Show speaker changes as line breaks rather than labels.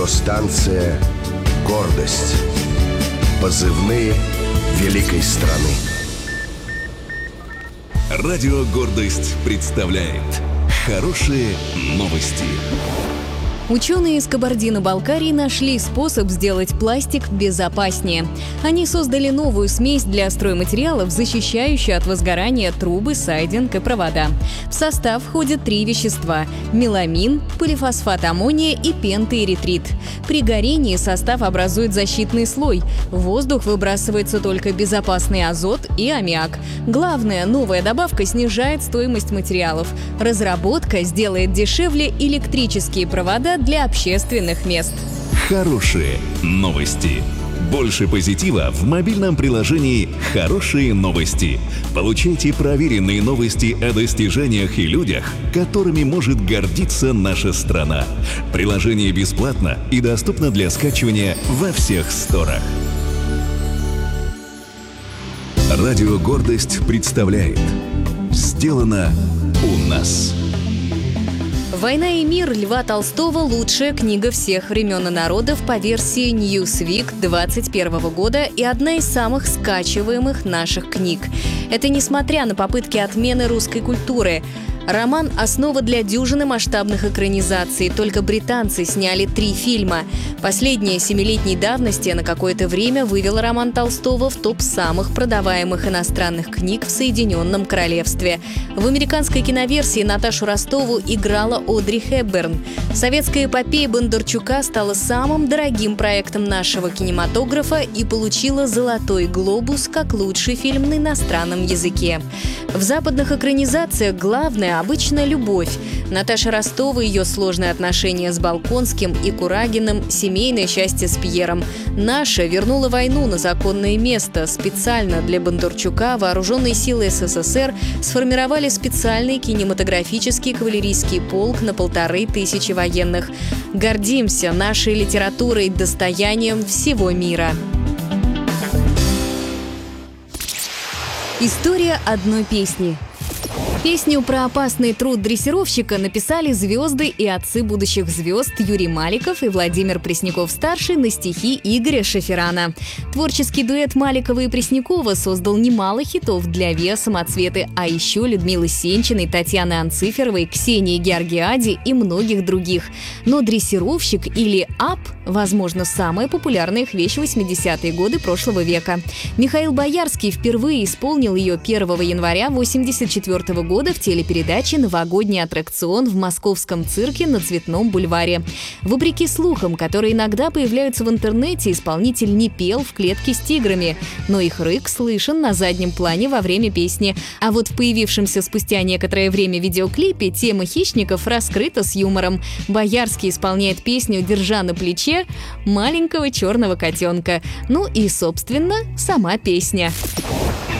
Радиостанция «Гордость». Позывные великой страны.
Радио «Гордость» представляет хорошие новости.
Ученые из Кабардино-Балкарии нашли способ сделать пластик безопаснее. Они создали новую смесь для стройматериалов, защищающую от возгорания трубы, сайдинг и провода. В состав входят 3 вещества – меламин, полифосфат аммония и пентоэритрит. При горении состав образует защитный слой. В воздух выбрасывается только безопасный азот и аммиак. Главное, новая добавка снижает стоимость материалов. Разработка сделает дешевле электрические провода для общественных мест.
Хорошие новости. Больше позитива в мобильном приложении «Хорошие новости». Получайте проверенные новости о достижениях и людях, которыми может гордиться наша страна. Приложение бесплатно и доступно для скачивания во всех сторах. Радио «Гордость» представляет «Сделано у нас».
«Война и мир» Льва Толстого – лучшая книга всех времен и народов по версии Newsweek 2021 года и одна из самых скачиваемых наших книг. Это несмотря на попытки отмены русской культуры. Роман – основа для дюжины масштабных экранизаций. Только британцы сняли 3 фильма. Последняя 7-летней давности на какое-то время вывела роман Толстого в топ самых продаваемых иностранных книг в Соединенном Королевстве. В американской киноверсии Наташу Ростову играла Одри Хепберн. Советская эпопея Бондарчука стала самым дорогим проектом нашего кинематографа и получила «Золотой глобус» как лучший фильм на иностранном языке. В западных экранизациях главное обычно любовь. Наташа Ростова, ее сложные отношения с Болконским и Курагиным, семейное счастье с Пьером. Наша вернула войну на законное место. Специально для Бондарчука вооруженные силы СССР сформировали специальный кинематографический кавалерийский полк на 1500 военных. Гордимся нашей литературой, достоянием всего мира. История одной песни. Песню про опасный труд дрессировщика написали звезды и отцы будущих звезд Юрий Маликов и Владимир Пресняков-старший на стихи Игоря Шеферана. Творческий дуэт Маликова и Преснякова создал немало хитов для ВИА «Самоцветы», а еще Людмилы Сенчиной, Татьяны Анциферовой, Ксении Георгиади и многих других. Но дрессировщик или ап, возможно, самая популярная их вещь в 80-е годы прошлого века. Михаил Боярский впервые исполнил ее 1 января 1984 года в телепередаче «Новогодний аттракцион» в московском цирке на Цветном бульваре. Вопреки слухам, которые иногда появляются в интернете, исполнитель не пел в клетке с тиграми, но их рык слышен на заднем плане во время песни. А вот в появившемся спустя некоторое время видеоклипе тема хищников раскрыта с юмором. Боярский исполняет песню, держа на плече маленького черного котенка. Ну и, собственно, сама песня.